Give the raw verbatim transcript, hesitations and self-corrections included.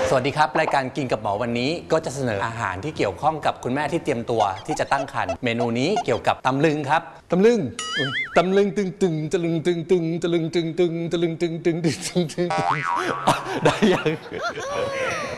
สวัสดีครับรายการกินกับหมอวันนี้ก็จะเสนออาหารที่เกี่ยวข้องกับคุณแม่ที่เตรียมตัวที่จะตั้งครรภ์เมนูนี้เกี่ยวกับตำลึงครับตำลึงตำลึงตึงตึงตะลึงตึงตึงตะลึงตึงตึงตะลึงตึงตึงตึงตึงตึงได้ยัง